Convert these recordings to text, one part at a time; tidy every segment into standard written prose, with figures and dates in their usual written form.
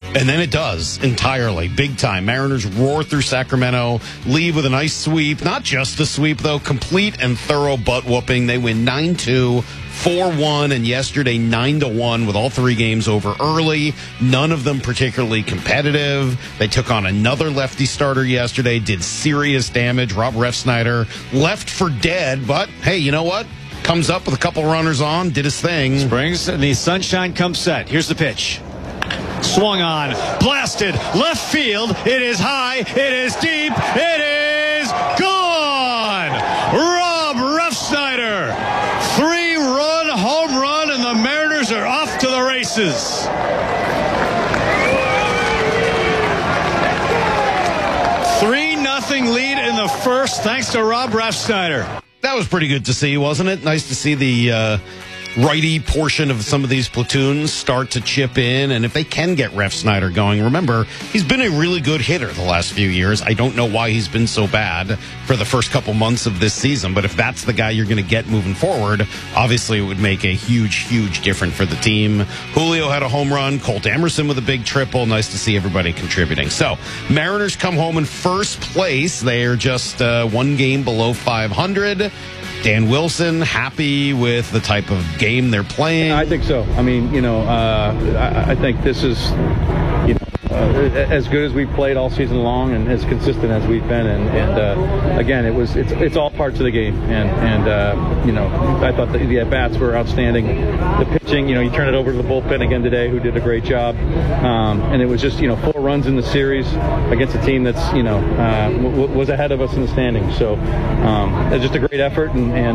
And then it does entirely, big time. Mariners roar through Sacramento, leave with a nice sweep. Not just a sweep, though, complete and thorough butt whooping. They win 9-2, 4-1, and yesterday 9-1 with all three games over early. None of them particularly competitive. They took on another lefty starter yesterday, did serious damage. Rob Refsnyder left for dead, but hey, you know what? Comes up with a couple runners on, did his thing. Springs, and the sunshine comes set. Here's the pitch. Swung on, blasted, left field. It is high, it is deep, it is gone! Rob Refsnyder, 3-run home run, and the Mariners are off to the races. Three 0 lead in the first, thanks to Rob Refsnyder. That was pretty good to see, wasn't it? Nice to see the righty portion of some of these platoons start to chip in, and if they can get Refsnyder going, remember, he's been a really good hitter the last few years. I don't know why he's been so bad for the first couple months of this season, but if that's the guy you're going to get moving forward, obviously it would make a huge difference for the team. Julio had a home run, Colt Emerson with a big triple. Nice to see everybody contributing. So, Mariners come home in first place. They are just one game below 500. Dan Wilson, happy with the type of game they're playing? I think so. I mean, I think this is, as good as we've played all season long and as consistent as we've been. And again, it's all parts of the game. And I thought the at-bats were outstanding. The pitching, you turn it over to the bullpen again today, who did a great job. And it was just, 4 runs in the series against a team that's, was ahead of us in the standings. So it's just a great effort. And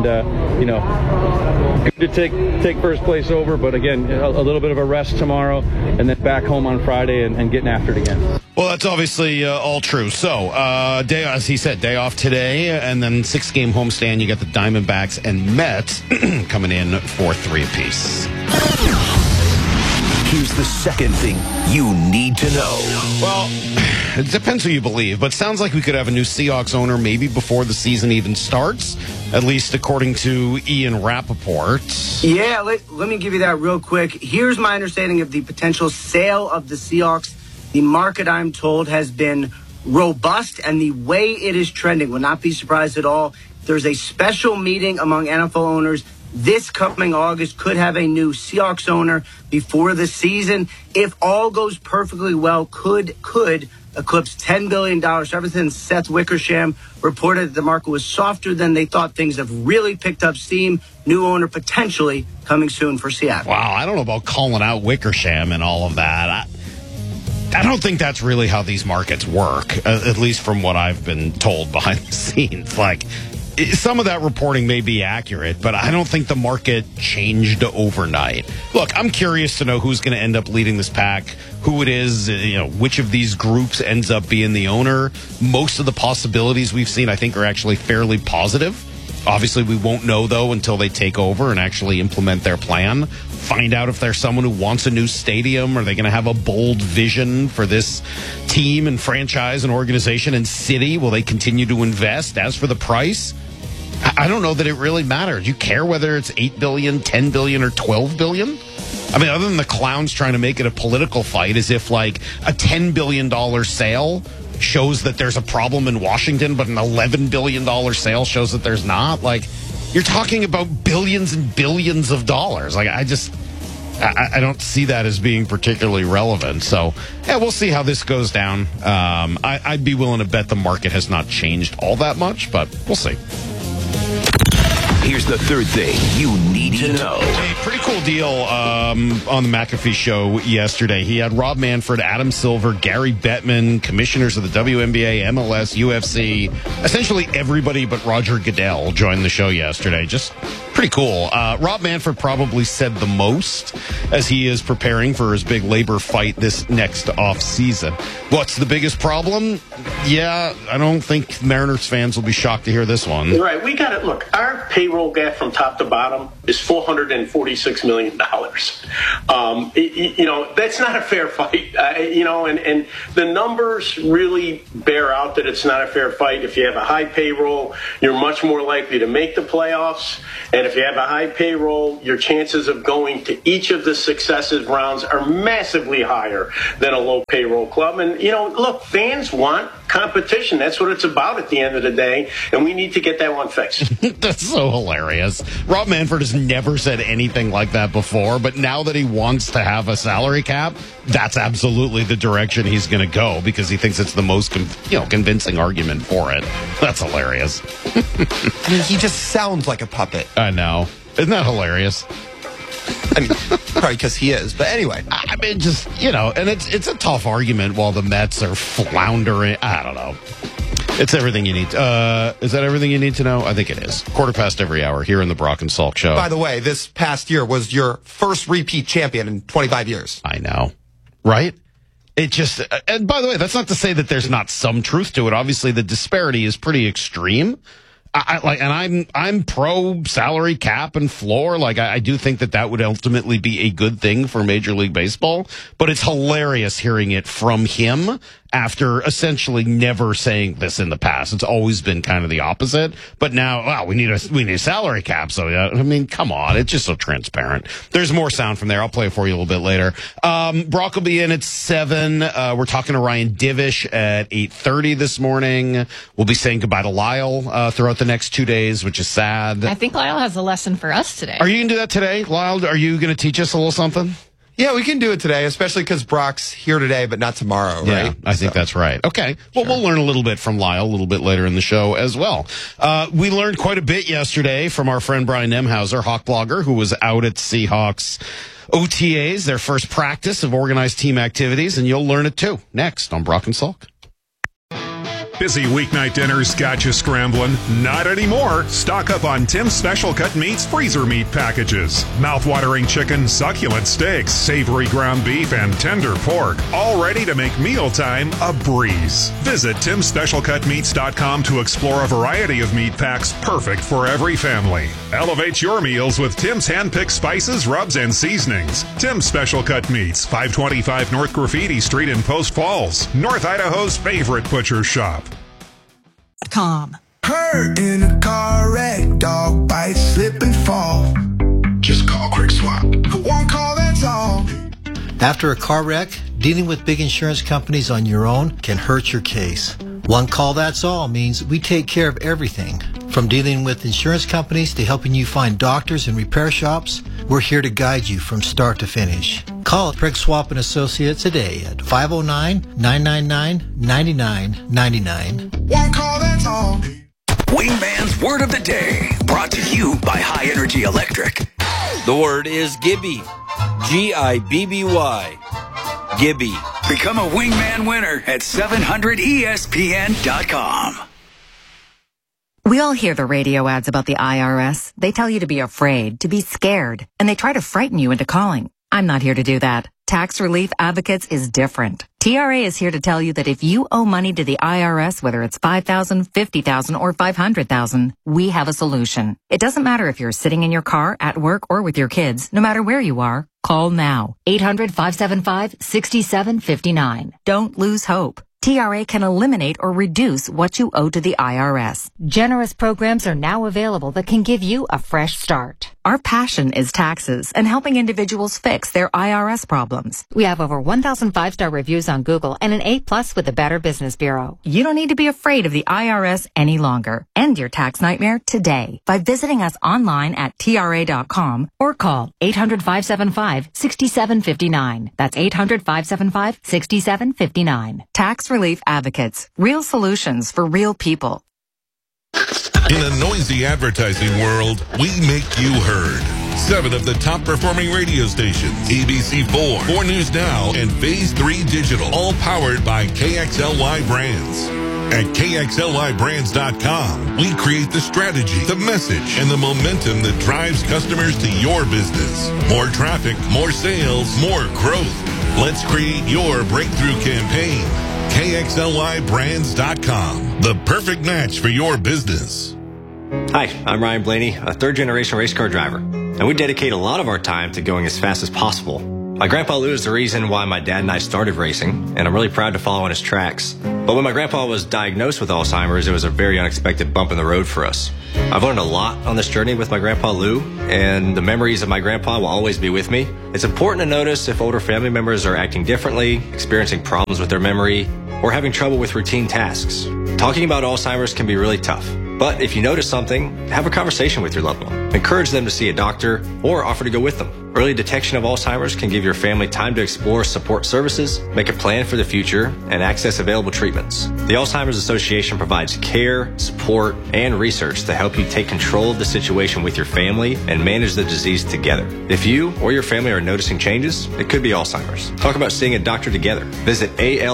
to take first place over, but again, a little bit of a rest tomorrow, and then back home on Friday and getting after it again. Well, that's obviously all true. So, as he said, day off today, and then 6-game homestand. You got the Diamondbacks and Mets coming in for 3 apiece. Here's the second thing you need to know. Well, it depends who you believe, but sounds like we could have a new Seahawks owner maybe before the season even starts, at least according to Ian Rappaport. Yeah, let me give you that real quick. Here's my understanding of the potential sale of the Seahawks. The market, I'm told, has been robust, and the way it is trending will not be surprised at all. There's a special meeting among NFL owners this coming August, could have a new Seahawks owner before the season. If all goes perfectly well, could eclipse $10 billion. So ever since Seth Wickersham reported that the market was softer than they thought, things have really picked up steam. New owner potentially coming soon for Seattle. Wow, I don't know about calling out Wickersham and all of that. I don't think that's really how these markets work, at least from what I've been told behind the scenes. Some of that reporting may be accurate, but I don't think the market changed overnight. Look, I'm curious to know who's going to end up leading this pack, who it is, which of these groups ends up being the owner. Most of the possibilities we've seen, I think, are actually fairly positive. Obviously, we won't know, though, until they take over and actually implement their plan. Find out if there's someone who wants a new stadium. Are they going to have a bold vision for this team and franchise and organization and city? Will they continue to invest? As for the price, I don't know that it really matters. Do you care whether it's $8 billion, $10 billion, or $12 billion? I mean, other than the clowns trying to make it a political fight, as if like a $10 billion sale shows that there's a problem in Washington, but an $11 billion sale shows that there's not. You're talking about billions and billions of dollars. I don't see that as being particularly relevant. So, yeah, we'll see how this goes down. I'd be willing to bet the market has not changed all that much, but we'll see. Here's the third thing you need to know. A pretty cool deal on the McAfee show yesterday. He had Rob Manfred, Adam Silver, Gary Bettman, commissioners of the WNBA, MLS, UFC. Essentially everybody but Roger Goodell joined the show yesterday. Just pretty cool. Rob Manfred probably said the most as he is preparing for his big labor fight this next offseason. What's the biggest problem? Yeah, I don't think Mariners fans will be shocked to hear this one. Right. We got it. Look, our payroll gap from top to bottom is $446 million. That's not a fair fight, and the numbers really bear out that it's not a fair fight. If you have a high payroll, you're much more likely to make the playoffs. And if you have a high payroll, your chances of going to each of the successive rounds are massively higher than a low payroll club. And, look, fans want competition. That's what it's about at the end of the day. And we need to get that one fixed. That's so hilarious. Rob Manfred has never said anything like that before, but now that he wants to have a salary cap, that's absolutely the direction he's going to go because he thinks it's the most convincing argument for it. That's hilarious. I mean, he just sounds like a puppet. I know. Isn't that hilarious? I mean, probably because he is. But anyway. I mean, just, and it's a tough argument while the Mets are floundering. I don't know. It's everything you need. Is that everything you need to know? I think it is. 1/4 every hour here in the Brock and Salk Show. By the way, this past year was your first repeat champion in 25 years. I know. Right? It just, and by the way, that's not to say that there's not some truth to it. Obviously, the disparity is pretty extreme. I'm pro salary cap and floor. I do think that would ultimately be a good thing for Major League Baseball. But it's hilarious hearing it from him after essentially never saying this in the past. It's always been kind of the opposite. But now, we need a salary cap. So, I mean, come on. It's just so transparent. There's more sound from there. I'll play it for you a little bit later. Brock will be in at 7. We're talking to Ryan Divish at 8:30 this morning. We'll be saying goodbye to Lyle throughout the next 2 days, which is sad. I think Lyle has a lesson for us today. Are you going to do that today, Lyle? Are you going to teach us a little something? Yeah, we can do it today, especially because Brock's here today, but not tomorrow, right? Yeah, I think that's right. Okay. Well, We'll learn a little bit from Lyle a little bit later in the show as well. We learned quite a bit yesterday from our friend Brian Nemhauser, Hawk blogger, who was out at Seahawks OTAs, their first practice of organized team activities, and you'll learn it too. Next on Brock and Salk. Busy weeknight dinners got you scrambling? Not anymore. Stock up on Tim's Special Cut Meats freezer meat packages. Mouth-watering chicken, succulent steaks, savory ground beef, and tender pork. All ready to make mealtime a breeze. Visit Tim'sSpecialCutMeats.com to explore a variety of meat packs perfect for every family. Elevate your meals with Tim's hand-picked spices, rubs, and seasonings. Tim's Special Cut Meats, 525 North Graffiti Street in Post Falls, North Idaho's favorite butcher shop. Hurt in a car wreck, dog bite, slip and fall. Just call Quick Swap. One call, that's all. After a car wreck, dealing with big insurance companies on your own can hurt your case. One call, that's all means we take care of everything. From dealing with insurance companies to helping you find doctors and repair shops, we're here to guide you from start to finish. Call Craig Swap & Associates today at 509-999-9999. One call, that's all. Wingman's Word of the Day, brought to you by High Energy Electric. The word is Gibby. Gibby. Gibby. Become a Wingman winner at 700ESPN.com. We all hear the radio ads about the IRS. They tell you to be afraid, to be scared, and they try to frighten you into calling. I'm not here to do that. Tax Relief Advocates is different. TRA is here to tell you that if you owe money to the IRS, whether it's $5,000, $50,000, or $500,000, we have a solution. It doesn't matter if you're sitting in your car, at work, or with your kids. No matter where you are, call now. 800-575-6759. Don't lose hope. TRA can eliminate or reduce what you owe to the IRS. Generous programs are now available that can give you a fresh start. Our passion is taxes and helping individuals fix their IRS problems. We have over 1,000 5-star reviews on Google and an A+ with the Better Business Bureau. You don't need to be afraid of the IRS any longer. End your tax nightmare today by visiting us online at TRA.com or call 800-575-6759. That's 800-575-6759. Tax Relief Advocates. Real solutions for real people. In a noisy advertising world, we make you heard. 7 of the top performing radio stations, ABC4, 4 News Now, and Phase 3 Digital, all powered by KXLY Brands. At KXLYBrands.com, we create the strategy, the message, and the momentum that drives customers to your business. More traffic, more sales, more growth. Let's create your breakthrough campaign. KXLYBrands.com, the perfect match for your business. Hi, I'm Ryan Blaney, a third-generation race car driver. and we dedicate a lot of our time to going as fast as possible. My grandpa Lou is the reason why my dad and I started racing, and I'm really proud to follow in his tracks. But when my grandpa was diagnosed with Alzheimer's, it was a very unexpected bump in the road for us. I've learned a lot on this journey with my grandpa Lou, and the memories of my grandpa will always be with me. It's important to notice if older family members are acting differently, experiencing problems with their memory, or having trouble with routine tasks. Talking about Alzheimer's can be really tough. But if you notice something, have a conversation with your loved one. Encourage them to see a doctor or offer to go with them. Early detection of Alzheimer's can give your family time to explore support services, make a plan for the future, and access available treatments. The Alzheimer's Association provides care, support, and research to help you take control of the situation with your family and manage the disease together. If you or your family are noticing changes, it could be Alzheimer's. Talk about seeing a doctor together. Visit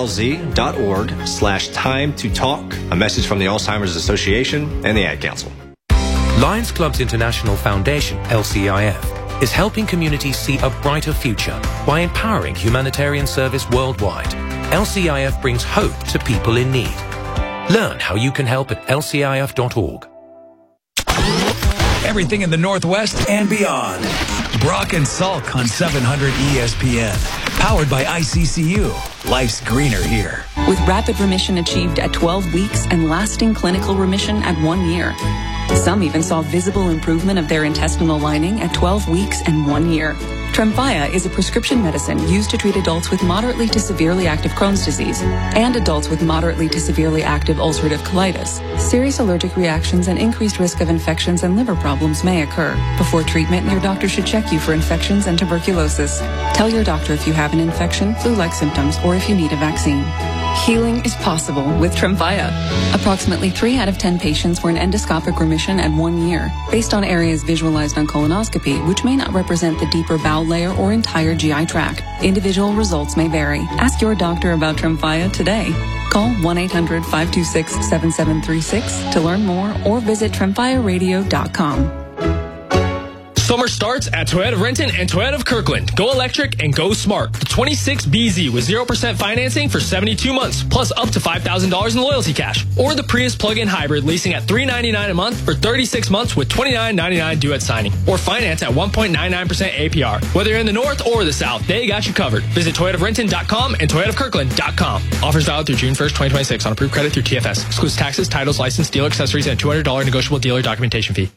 alz.org/time to talk. A message from the Alzheimer's Association and the Ad Council. Lions Clubs International Foundation, LCIF, is helping communities see a brighter future by empowering humanitarian service worldwide. LCIF brings hope to people in need. Learn how you can help at lcif.org. Everything in the Northwest and beyond. Brock and Salk on 700 ESPN. Powered by ICCU. Life's greener here. With rapid remission achieved at 12 weeks and lasting clinical remission at 1 year. Some even saw visible improvement of their intestinal lining at 12 weeks and 1 year. Tremfya is a prescription medicine used to treat adults with moderately to severely active Crohn's disease and adults with moderately to severely active ulcerative colitis. Serious allergic reactions and increased risk of infections and liver problems may occur. Before treatment, your doctor should check you for infections and tuberculosis. Tell your doctor if you have an infection, flu-like symptoms, or if you need a vaccine. Healing is possible with Tremfya. Approximately 3 out of 10 patients were in endoscopic remission at 1 year, based on areas visualized on colonoscopy, which may not represent the deeper bowel layer or entire GI tract. Individual results may vary. Ask your doctor about Tremfya today. Call 1-800-526-7736 to learn more or visit tremfyaradio.com. Summer starts at Toyota of Renton and Toyota of Kirkland. Go electric and go smart. The 26BZ with 0% financing for 72 months, plus up to $5,000 in loyalty cash. Or the Prius plug-in hybrid leasing at $399 a month for 36 months with $29.99 due at signing. Or finance at 1.99% APR. Whether you're in the north or the south, they got you covered. Visit ToyotaofRenton.com and ToyotaofKirkland.com. Offers valid through June 1st, 2026 on approved credit through TFS. Excludes taxes, titles, license, dealer accessories, and $200 negotiable dealer documentation fee.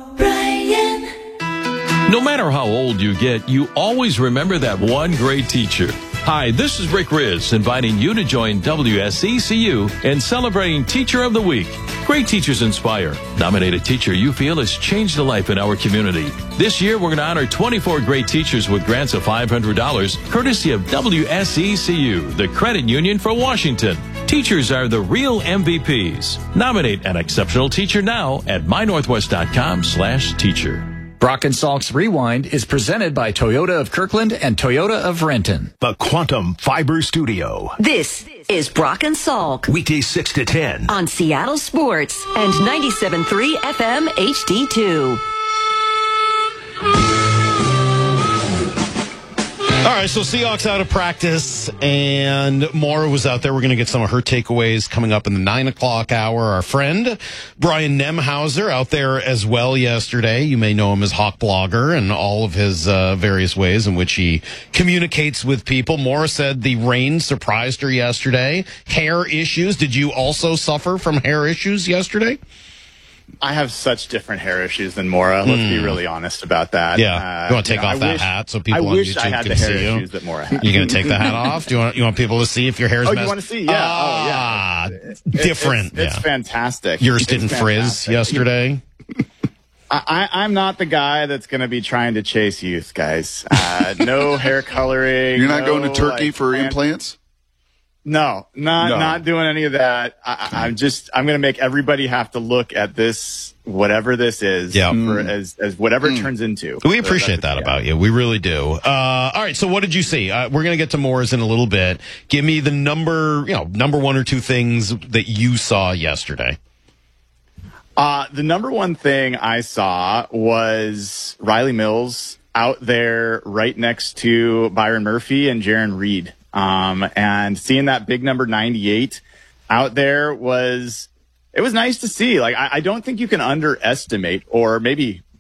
No matter how old you get, you always remember that one great teacher. Hi, this is Rick Riz, inviting you to join WSECU in celebrating Teacher of the Week. Great teachers inspire. Nominate a teacher you feel has changed a life in our community. This year, we're going to honor 24 great teachers with grants of $500, courtesy of WSECU, the credit union for Washington. Teachers are the real MVPs. Nominate an exceptional teacher now at mynorthwest.com/teacher. Brock and Salk's Rewind is presented by Toyota of Kirkland and Toyota of Renton. The Quantum Fiber Studio. This is Brock and Salk. Weekdays 6 to 10. On Seattle Sports and 97.3 FM HD2. All right, so Seahawks out of practice, and Maura was out there. We're going to get some of her takeaways coming up in the 9 o'clock hour. Our friend, Brian Nemhauser, out there as well yesterday. You may know him as Hawk Blogger and all of his various ways in which he communicates with people. Maura said the rain surprised her yesterday. Hair issues. Did you also suffer from hair issues yesterday? I have such different hair issues than Maura. Let's be really honest about that. Yeah. You want to take off that hat so people on YouTube can see you? I wish I had the hair issues that Maura had. You're going to take the hat off? Do you want people to see if your hair's messed? You want to see? Yeah. Different. It's fantastic. Yours didn't frizz yesterday? I'm not the guy that's going to be trying to chase youth, guys. No hair coloring. You're not going to Turkey for implants? No, not doing any of that. I'm going to make everybody have to look at this, whatever this is, as whatever it turns into. We appreciate that about you. We really do. All right. So what did you see? We're going to get to Moore's in a little bit. Give me the number 1 or 2 things that you saw yesterday. The number one thing I saw was Riley Mills out there right next to Byron Murphy and Jaron Reed. And seeing that big number 98 out there it was nice to see. Like, I don't think you can underestimate or maybe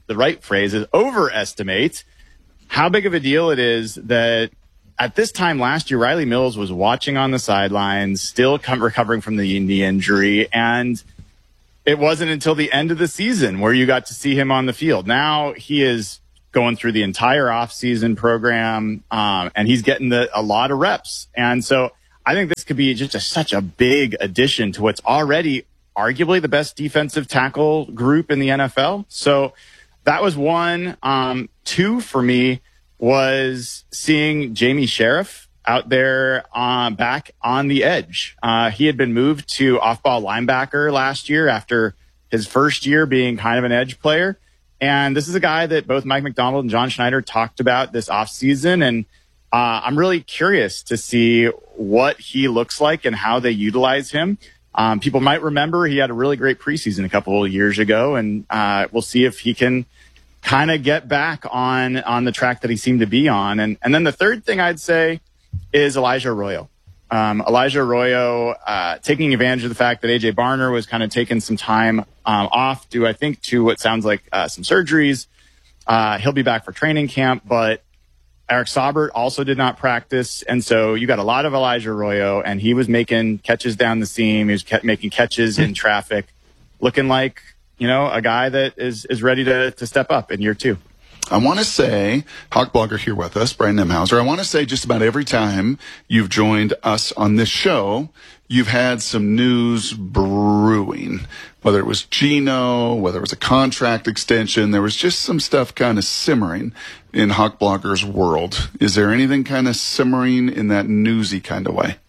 the right phrase is overestimate how big of a deal it is that at this time last year, Riley Mills was watching on the sidelines, still recovering from the knee injury, and it wasn't until the end of the season where you got to see him on the field. Now he is going through the entire offseason program, and he's getting a lot of reps. And so I think this could be just such a big addition to what's already arguably the best defensive tackle group in the NFL. So that was one. Two for me was seeing Jamie Sheriff out there back on the edge. He had been moved to off-ball linebacker last year after his first year being kind of an edge player. And this is a guy that both Mike McDonald and John Schneider talked about this offseason. And I'm really curious to see what he looks like and how they utilize him. People might remember he had a really great preseason a couple of years ago, and we'll see if he can kind of get back on the track that he seemed to be on. And then the third thing I'd say is Elijah Arroyo. Elijah Arroyo taking advantage of the fact that A.J. Barner was kind of taking some time off due, I think, to what sounds like some surgeries. He'll be back for training camp, but Eric Saubert also did not practice. And so you got a lot of Elijah Arroyo, and he was making catches down the seam. He was making catches in traffic, looking like, a guy that is ready to step up in year two. I want to say, Hawk Blogger here with us, Brian Nemhauser. I want to say just about every time you've joined us on this show, you've had some news brewing. Whether it was Geno, whether it was a contract extension, there was just some stuff kind of simmering in Hawk Blogger's world. Is there anything kind of simmering in that newsy kind of way?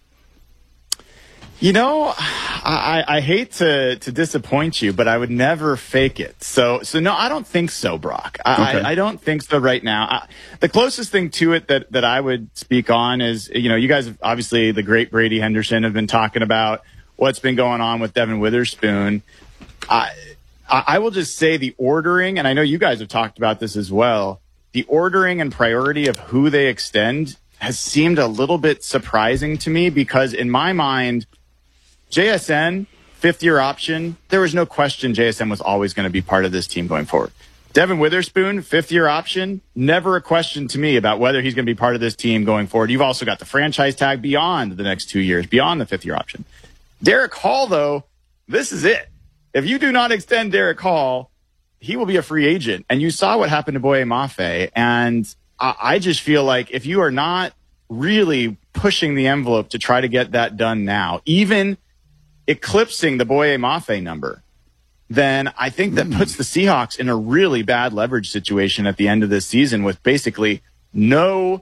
I hate to disappoint you, but I would never fake it. So no, I don't think so, Brock. I don't think so right now. The closest thing to it that I would speak on is, you guys, obviously the great Brady Henderson, have been talking about what's been going on with Devin Witherspoon. I will just say the ordering, and I know you guys have talked about this as well, the ordering and priority of who they extend has seemed a little bit surprising to me, because in my mind, JSN, fifth-year option, there was no question JSN was always going to be part of this team going forward. Devin Witherspoon, fifth-year option, never a question to me about whether he's going to be part of this team going forward. You've also got the franchise tag beyond the next 2 years, beyond the fifth-year option. Derek Hall, though, this is it. If you do not extend Derek Hall, he will be a free agent. And you saw what happened to Boye Mafe. And I just feel like if you are not really pushing the envelope to try to get that done now, even eclipsing the Boye Mafe number, then I think that puts the Seahawks in a really bad leverage situation at the end of this season, with basically no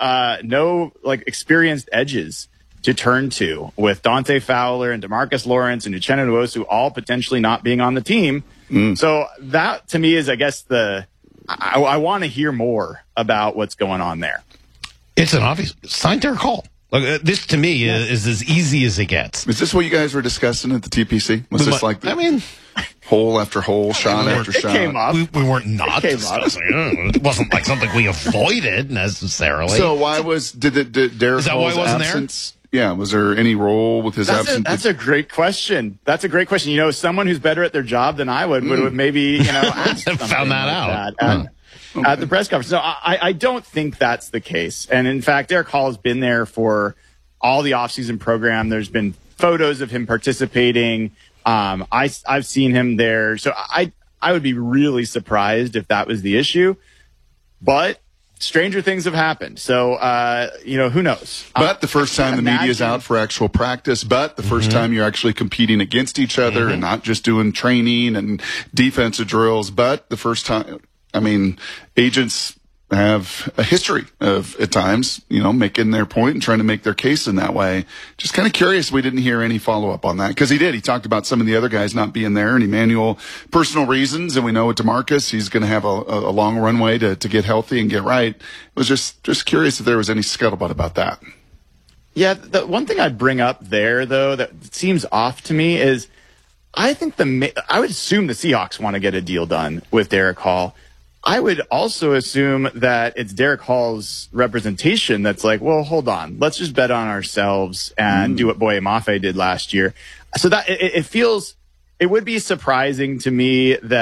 experienced edges to turn to, with Dante Fowler and DeMarcus Lawrence and Uchenna Nwosu all potentially not being on the team. So that to me is, I guess, I want to hear more about what's going on there. It's an obvious sign Derek Hall. Look, this to me is as easy as it gets. Is this what you guys were discussing at the TPC? Was this like hole after hole, shot after shot? Came up. We weren't not discussing it. It wasn't like something we avoided necessarily. So why did Derek Hall's absence? Yeah, was there any role with his absence? That's a great question. That's a great question. Someone who's better at their job than I would have maybe asked found that out. At the press conference. No, I don't think that's the case. And in fact, Derek Hall has been there for all the offseason program. There's been photos of him participating. I've seen him there. So I would be really surprised if that was the issue. But stranger things have happened. So, who knows? But the first time the media is out for actual practice, but the first time you're actually competing against each other and not just doing training and defensive drills, but the first time, agents have a history of, at times, making their point and trying to make their case in that way. Just kind of curious we didn't hear any follow-up on that, because he did. He talked about some of the other guys not being there, and Emmanuel, personal reasons, and we know with DeMarcus, he's going to have a long runway to get healthy and get right. It was just curious if there was any scuttlebutt about that. Yeah, the one thing I'd bring up there, though, that seems off to me is I would assume the Seahawks want to get a deal done with Derek Hall. I would also assume that it's Derek Hall's representation that's like, well, hold on, let's just bet on ourselves and do what Boye Mafe did last year. So that it feels, it would be surprising to me that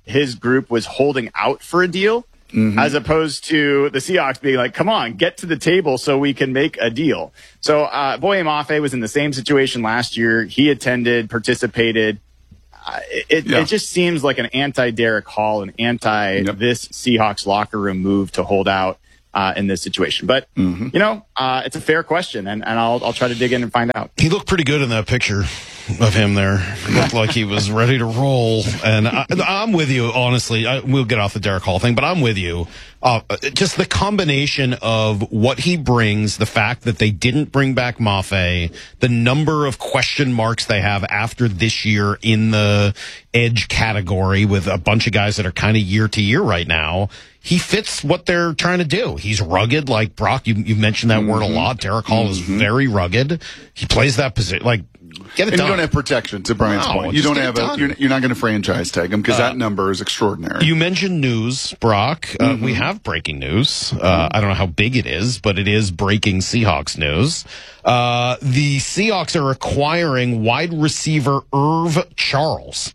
his group was holding out for a deal, as opposed to the Seahawks being like, come on, get to the table so we can make a deal. So Boye Mafe was in the same situation last year. He attended, participated. It just seems like an anti-Derek Hall, an anti-this Seahawks locker room move to hold out in this situation. But, it's a fair question, and I'll try to dig in and find out. He looked pretty good in that picture of him there. He looked like he was ready to roll. And I'm with you, honestly. We'll get off the Derek Hall thing, but I'm with you. Just the combination of what he brings, the fact that they didn't bring back Mafe, the number of question marks they have after this year in the edge category with a bunch of guys that are kind of year to year right now. He fits what they're trying to do. He's rugged, like Brock. You mentioned that word a lot. Derek Hall is very rugged. He plays that position. Like, get it done. You don't have protection, to Brian's point. You don't have you're not going to franchise tag him because that number is extraordinary. You mentioned news, Brock. We have breaking news. I don't know how big it is, but it is breaking Seahawks news. The Seahawks are acquiring wide receiver Irv Charles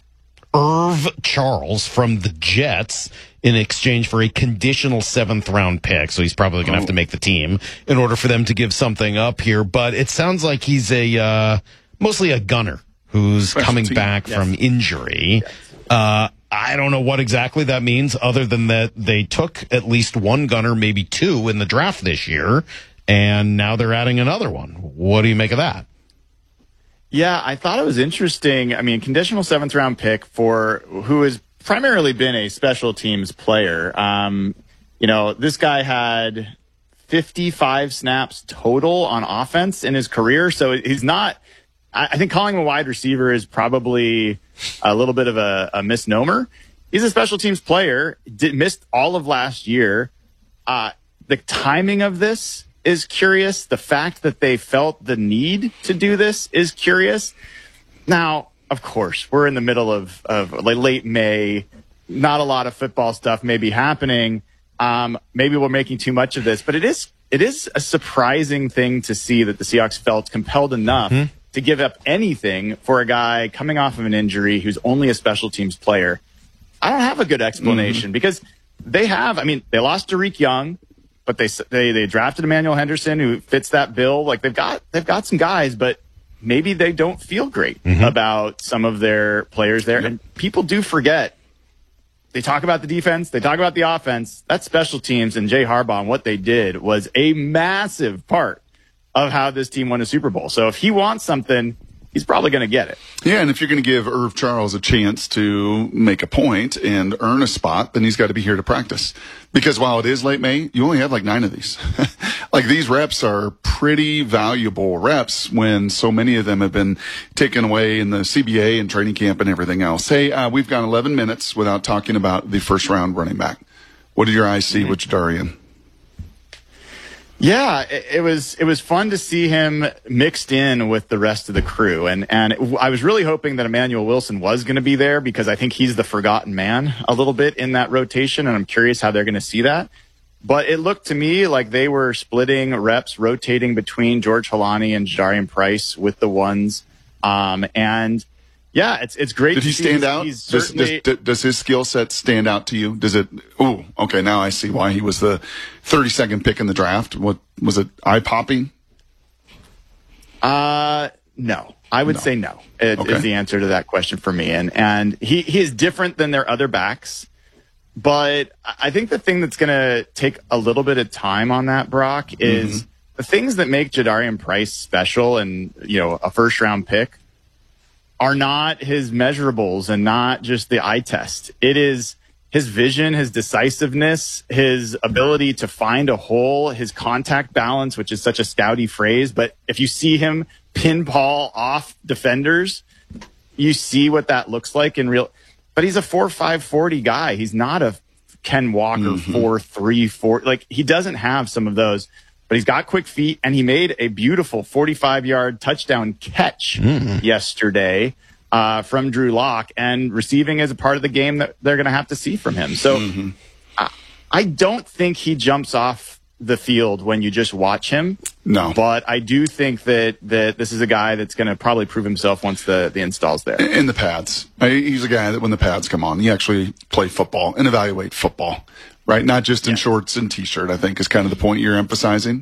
from the Jets in exchange for a conditional 7th round pick. So he's probably going to have to make the team in order for them to give something up here. But it sounds like he's mostly a gunner who's coming back from injury. I don't know what exactly that means other than that they took at least one gunner, maybe two in the draft this year. And now they're adding another one. What do you make of that? Yeah, I thought it was interesting. I mean, conditional 7th round pick for who has primarily been a special teams player. This guy had 55 snaps total on offense in his career. So he's not, I think calling him a wide receiver is probably a little bit of a misnomer. He's a special teams player, missed all of last year. The timing of this is curious. The fact that they felt the need to do this is curious. Now, of course, we're in the middle of like late May. Not a lot of football stuff may be happening. Maybe we're making too much of this, but it is a surprising thing to see that the Seahawks felt compelled enough to give up anything for a guy coming off of an injury who's only a special teams player. I don't have a good explanation because they lost Tariq Young, but they drafted Emmanuel Henderson who fits that bill. Like they've got some guys, but maybe they don't feel great about some of their players there. And people do forget. They talk about the defense. They talk about the offense. That's special teams, and Jay Harbaugh and what they did was a massive part of how this team won a Super Bowl. So if he wants something, he's probably going to get it. Yeah, and if you're going to give Irv Charles a chance to make a point and earn a spot, then he's got to be here to practice. Because while it is late May, you only have like 9 of these. Like these reps are pretty valuable reps when so many of them have been taken away in the CBA and training camp and everything else. Hey, we've gone 11 minutes without talking about the first round running back. What did your eyes see with Jadarian? Yeah, it was fun to see him mixed in with the rest of the crew. And I was really hoping that Emmanuel Wilson was going to be there because I think he's the forgotten man a little bit in that rotation. And I'm curious how they're going to see that. But it looked to me like they were splitting reps, rotating between George Holani and Jadarian Price with the ones. And yeah, it's great. Did he stand out? Does his skill set stand out to you? Does it? Oh, okay. Now I see why he was the 32nd pick in the draft. What was it? Eye popping? No, I would say no. Is the answer to that question for me. And he is different than their other backs. But I think the thing that's going to take a little bit of time on that, Brock, is the things that make Jadarian Price special and, a first round pick are not his measurables and not just the eye test. It is his vision, his decisiveness, his ability to find a hole, his contact balance, which is such a scouty phrase. But if you see him pinball off defenders, you see what that looks like in real. But he's a 4.5 40 guy. He's not a Ken Walker 4.3 4. Like he doesn't have some of those. But he's got quick feet, and he made a beautiful 45-yard touchdown catch yesterday from Drew Lock, and receiving is a part of the game that they're going to have to see from him. So I don't think he jumps off the field when you just watch him. No. But I do think that this is a guy that's going to probably prove himself once the install's there. In the pads. He's a guy that when the pads come on, he actually play football and evaluate football, right? Not just in shorts and T-shirt, I think is kind of the point you're emphasizing.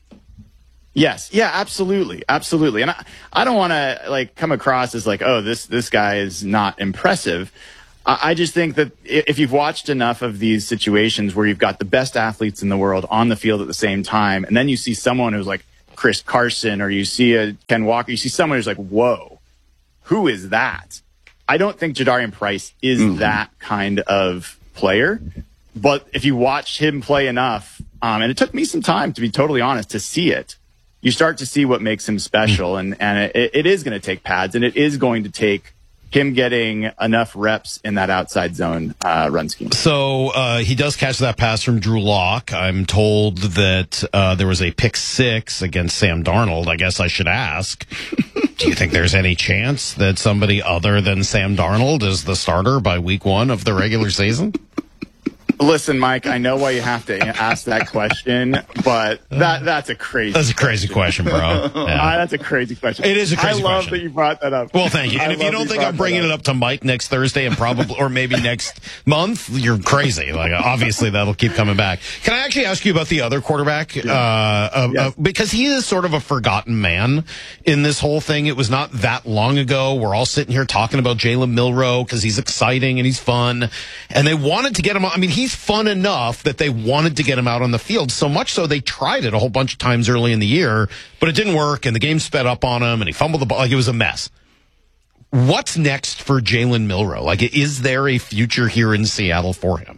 Yes. Yeah, absolutely. Absolutely. And I don't want to come across as oh, this guy is not impressive. I just think that if you've watched enough of these situations where you've got the best athletes in the world on the field at the same time, and then you see someone who's like Chris Carson, or you see a Ken Walker, you see someone who's like, whoa, who is that? I don't think Jadarian Price is that kind of player. But if you watch him play enough, and it took me some time, to be totally honest, to see it, you start to see what makes him special. And it is going to take pads, and it is going to take him getting enough reps in that outside zone run scheme. So he does catch that pass from Drew Lock. I'm told that there was a pick 6 against Sam Darnold. I guess I should ask, do you think there's any chance that somebody other than Sam Darnold is the starter by week 1 of the regular season? Listen, Mike, I know why you have to ask that question, but that's a crazy question, bro. Yeah. That's a crazy question. It is a crazy question. I love that you brought that up. Well, thank you. And if you don't think I'm bringing it up to Mike next Thursday and probably, or maybe next month, you're crazy. Obviously that'll keep coming back. Can I actually ask you about the other quarterback? Yes. Because he is sort of a forgotten man in this whole thing. It was not that long ago. We're all sitting here talking about Jalen Milroe because he's exciting and he's fun. And they wanted to get him. I mean, he's fun enough that they wanted to get him out on the field, so much so they tried it a whole bunch of times early in the year, but it didn't work, and the game sped up on him, and he fumbled the ball. It was a mess. What's next for Jalen Milroe? Is there a future here in Seattle for him?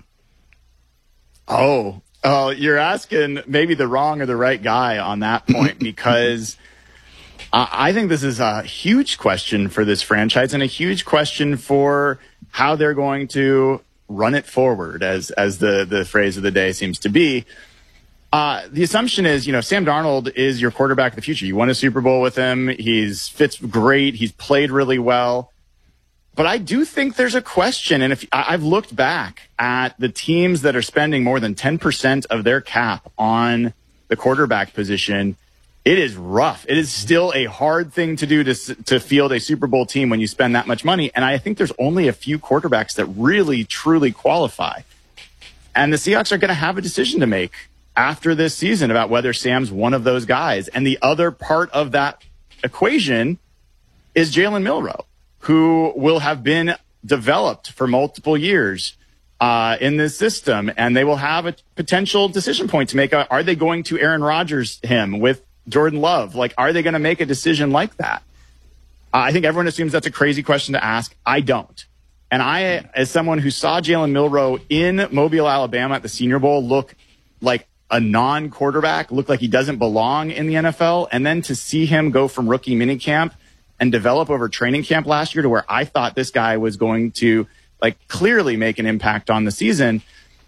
Oh, you're asking maybe the wrong or the right guy on that point, because I think this is a huge question for this franchise and a huge question for how they're going to run it forward, as the phrase of the day seems to be. The assumption is, Sam Darnold is your quarterback of the future. You won a Super Bowl with him. He's fits great. He's played really well. But I do think there's a question. And if I've looked back at the teams that are spending more than 10% of their cap on the quarterback position, it is rough. It is still a hard thing to do to field a Super Bowl team when you spend that much money. And I think there's only a few quarterbacks that really, truly qualify. And the Seahawks are going to have a decision to make after this season about whether Sam's one of those guys. And the other part of that equation is Jalen Milroe, who will have been developed for multiple years in this system. And they will have a potential decision point to make. Are they going to Aaron Rodgers him with Jordan Love? Are they going to make a decision like that? I think everyone assumes that's a crazy question to ask. I don't. And I, as someone who saw Jalen Milroe in Mobile, Alabama at the Senior Bowl look like a non-quarterback, look like he doesn't belong in the NFL, and then to see him go from rookie minicamp and develop over training camp last year to where I thought this guy was going to clearly make an impact on the season,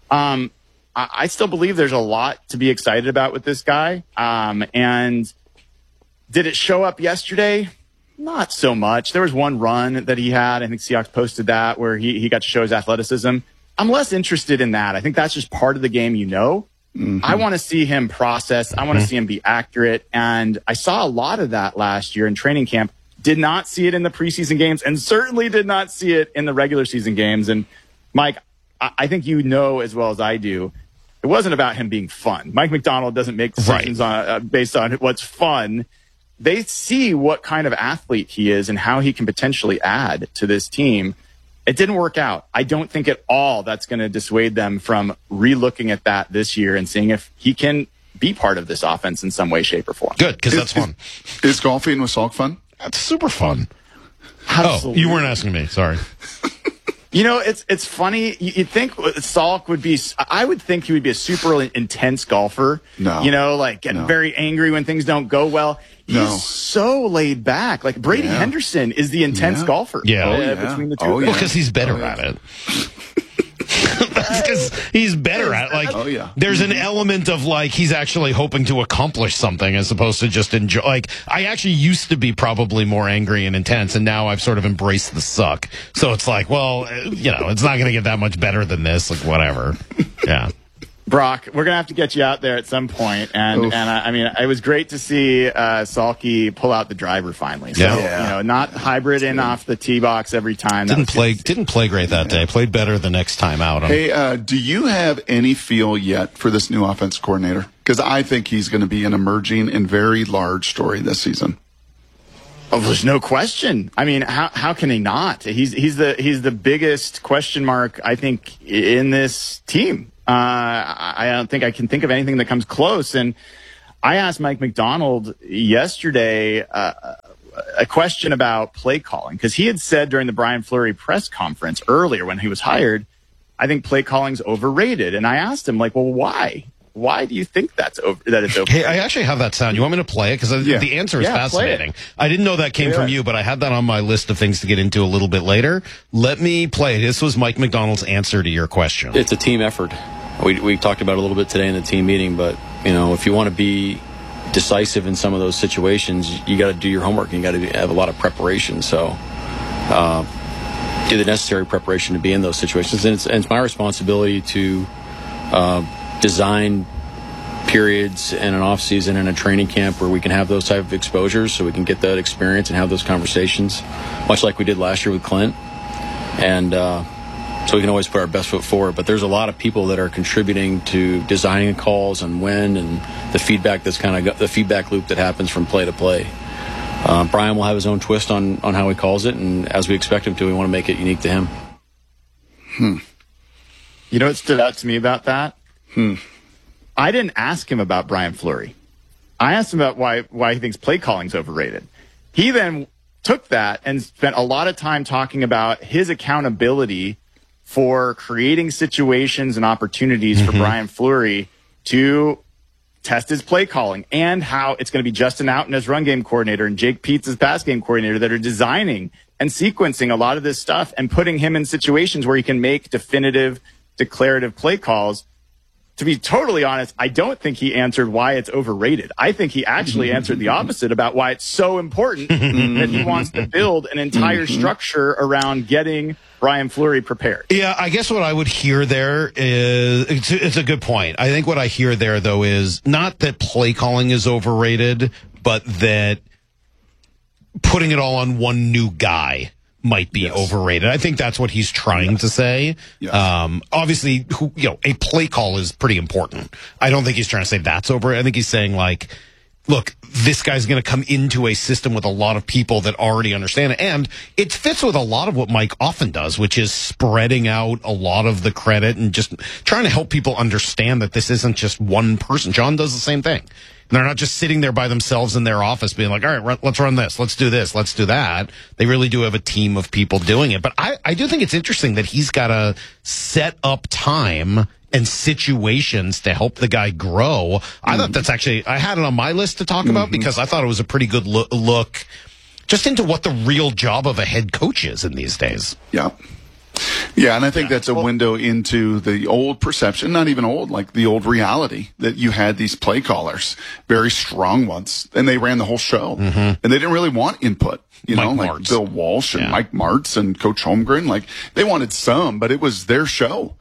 I still believe there's a lot to be excited about with this guy. And did it show up yesterday? Not so much. There was one run that he had. I think Seahawks posted that where he got to show his athleticism. I'm less interested in that. I think that's just part of the game, I want to see him process. I want to see him be accurate. And I saw a lot of that last year in training camp. Did not see it in the preseason games and certainly did not see it in the regular season games. And Mike, I think as well as I do, it wasn't about him being fun. Mike McDonald doesn't make decisions based on what's fun. They see what kind of athlete he is and how he can potentially add to this team. It didn't work out. I don't think at all that's going to dissuade them from re-looking at that this year and seeing if he can be part of this offense in some way, shape, or form. Good, because that's fun. Is golfing with Salk fun? That's super fun. Absolutely. Oh, you weren't asking me. Sorry. It's funny. You'd think Salk would be. I would think he would be a super intense golfer. No. Getting very angry when things don't go well. He's so laid back. Brady Henderson is the intense golfer. Yeah. Between the two. Because he's better at it. That's because he's better at it. There's an element of he's actually hoping to accomplish something as opposed to just enjoy. I actually used to be probably more angry and intense, and now I've sort of embraced the suck. So it's it's not going to get that much better than this. Whatever. Yeah. Brock, we're going to have to get you out there at some point. And I mean, it was great to see Salke pull out the driver finally. So, not hybrid in off the tee box every time. Didn't play great that day. Played better the next time out. Hey, do you have any feel yet for this new offensive coordinator? Because I think he's going to be an emerging and very large story this season. Oh, there's no question. I mean, how can he not? He's the biggest question mark, I think, in this team. I don't think I can think of anything that comes close. And I asked Mike Macdonald yesterday a question about play calling, because he had said during the Brian Fleury press conference earlier when he was hired, I think play calling's overrated. And I asked him, like, well, why? Why do you think that it's overrated? Hey, I actually have that sound. You want me to play it? Because the answer is fascinating. I didn't know that came from you, but I had that on my list of things to get into a little bit later. Let me play it. This was Mike Macdonald's answer to your question. It's a team effort. We talked about it a little bit today in the team meeting, but if you want to be decisive in some of those situations, you got to do your homework. You got to have a lot of preparation. So do the necessary preparation to be in those situations. And it's my responsibility to design periods in an off season and a training camp where we can have those type of exposures, so we can get that experience and have those conversations, much like we did last year with Clint. And so we can always put our best foot forward. But there's a lot of people that are contributing to designing calls and when, and the feedback that's kind of the feedback loop that happens from play to play. Brian will have his own twist on how he calls it, and as we expect him to, we want to make it unique to him. You know what stood out to me about that? I didn't ask him about Brian Fleury. I asked him about why he thinks play calling's overrated. He then took that and spent a lot of time talking about his accountability for creating situations and opportunities for Brian Fleury to test his play calling, and how it's going to be Justin Outen as run game coordinator and Jake Peetz as pass game coordinator that are designing and sequencing a lot of this stuff and putting him in situations where he can make definitive, declarative play calls. To be totally honest, I don't think he answered why it's overrated. I think he actually answered the opposite about wwhy it's so important that he wants to build an entire structure around getting Brian Fleury prepared. Yeah, I guess what I would hear there is, it's a good point. I think what I hear there, though, is not that play calling is overrated, but that putting it all on one new guy might be overrated. I think that's what he's trying to say. Obviously, a play call is pretty important. I don't think he's trying to say that's overrated. I think he's saying, like, look, this guy's going to come into a system with a lot of people that already understand it. And it fits with a lot of what Mike often does, which is spreading out a lot of the credit and just trying to help people understand that this isn't just one person. John does the same thing. They're not just sitting there by themselves in their office being like, all right, let's run this. Let's do this. Let's do that. They really do have a team of people doing it. But I do think it's interesting that he's got to set up time and situations to help the guy grow. I thought that's actually, I had it on my list to talk about because I thought it was a pretty good look just into what the real job of a head coach is in these days. Yeah, and I think that's a window into the old perception, not even old, like the old reality that you had these play callers, very strong ones, and they ran the whole show. And they didn't really want input, like Bill Walsh and Mike Martz and Coach Holmgren. Like, they wanted some, but it was their show.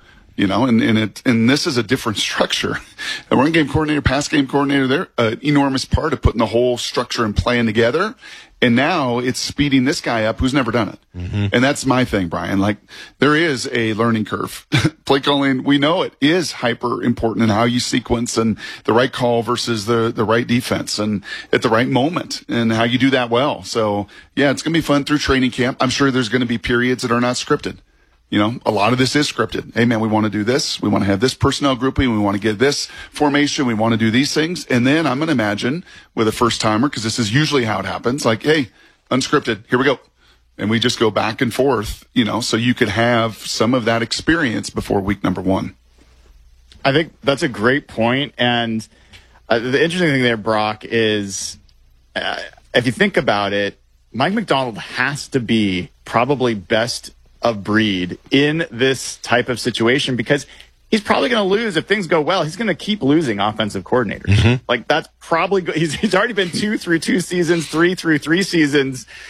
And this is a different structure. A run game coordinator, pass game coordinator, they're an enormous part of putting the whole structure and plan together. And now it's speeding this guy up who's never done it. And that's my thing, Brian. Like, there is a learning curve. Play calling, we know it is hyper important in how you sequence and the right call versus the right defense and at the right moment and how you do that well. So, yeah, it's going to be fun through training camp. I'm sure there's going to be periods that are not scripted. A lot of this is scripted. Hey, man, we want to do this. We want to have this personnel grouping. We want to get this formation. We want to do these things. And then I'm going to imagine with a first timer, because this is usually how it happens, like, hey, unscripted, here we go. And we just go back and forth, so you could have some of that experience before week number 1. I think that's a great point. And the interesting thing there, Brock, is if you think about it, Mike Macdonald has to be probably best of breed in this type of situation, because he's probably going to lose if things go well. He's going to keep losing offensive coordinators. Like, that's probably good. He's already been 2 through 2 seasons, 3 through 3 seasons.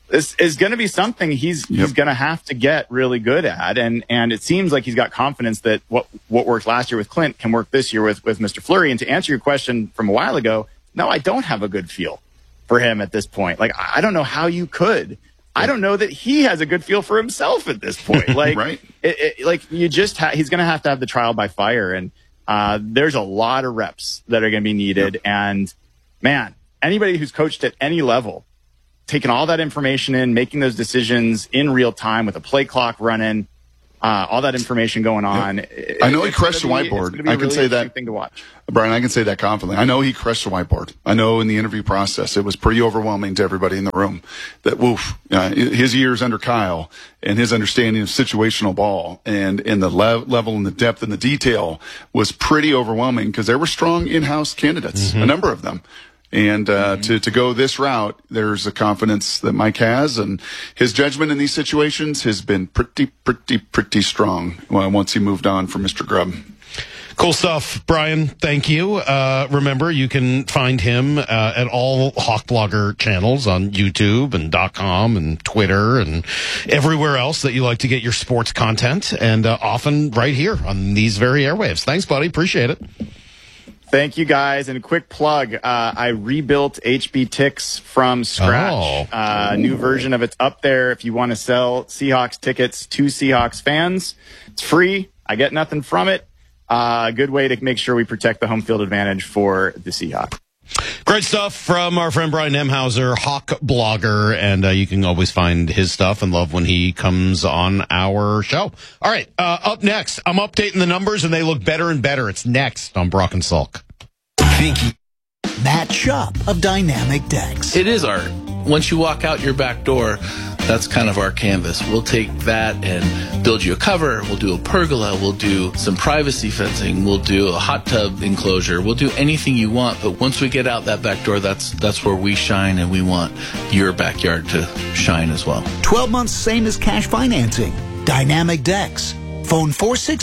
this is going to be something he's going to have to get really good at. And it seems like he's got confidence that what worked last year with Clint can work this year with Mr. Fleury. And to answer your question from a while ago, no, I don't have a good feel for him at this point. Like, I don't know how you could. I don't know that he has a good feel for himself at this point. Like, right. He's going to have the trial by fire. And there's a lot of reps that are going to be needed. Yep. And man, anybody who's coached at any level, taking all that information in, making those decisions in real time with a play clock running, all that information going on. Yep. I know he crushed the whiteboard. I can say that thing to watch. Brian, I can say that confidently. I know he crushed the whiteboard. I know in the interview process, it was pretty overwhelming to everybody in the room that, his years under Kyle and his understanding of situational ball and the level and the depth and the detail was pretty overwhelming because there were strong in-house candidates, a number of them. And to go this route, there's a confidence that Mike has, and his judgment in these situations has been pretty strong once he moved on from Mr. Grubb. Cool stuff, Brian. Thank you. Remember, you can find him at all Hawk Blogger channels on YouTube and .com and Twitter and everywhere else that you like to get your sports content, and often right here on these very airwaves. Thanks, buddy. Appreciate it. Thank you, guys. And a quick plug. I rebuilt HB Ticks from scratch. New version of it's up there if you want to sell Seahawks tickets to Seahawks fans. It's free. I get nothing from it. A good way to make sure we protect the home field advantage for the Seahawks. Great stuff from our friend Brian Nemhauser, Hawk Blogger, and you can always find his stuff and love when he comes on our show. All right, up next, I'm updating the numbers, and they look better and better. It's next on Brock and Salk. Matt Schaub of Dynamic Decks. It is art. Once you walk out your back door, that's kind of our canvas. We'll take that and build you a cover. We'll do a pergola. We'll do some privacy fencing. We'll do a hot tub enclosure. We'll do anything you want. But once we get out that back door, that's where we shine, and we want your backyard to shine as well. 12 months, same as cash financing. Dynamic Decks. Phone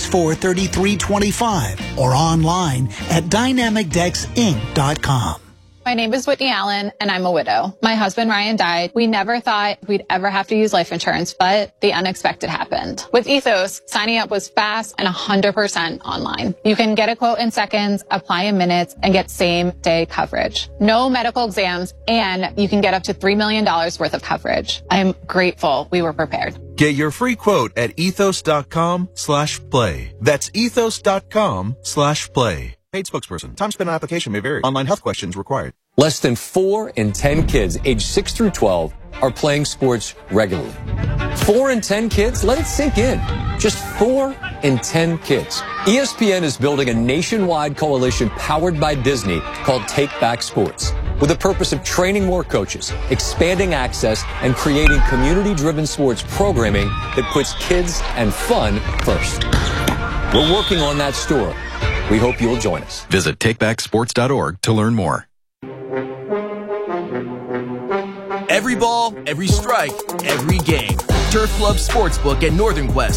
464-3325 or online at dynamicdecksinc.com. My name is Whitney Allen, and I'm a widow. My husband, Ryan, died. We never thought we'd ever have to use life insurance, but the unexpected happened. With Ethos, signing up was fast and 100% online. You can get a quote in seconds, apply in minutes, and get same-day coverage. No medical exams, and you can get up to $3 million worth of coverage. I'm grateful we were prepared. Get your free quote at ethos.com/play. That's ethos.com/play. Paid spokesperson. Time spent on application may vary. Online health questions required. Less than 4 in 10 kids aged 6 through 12 are playing sports regularly. 4 in 10 kids? Let it sink in. Just 4 in 10 kids. ESPN is building a nationwide coalition powered by Disney called Take Back Sports, with the purpose of training more coaches, expanding access, and creating community-driven sports programming that puts kids and fun first. We're working on that story. We hope you'll join us. Visit takebacksports.org to learn more. Every ball, every strike, every game. Turf Club Sportsbook at Northern Quest.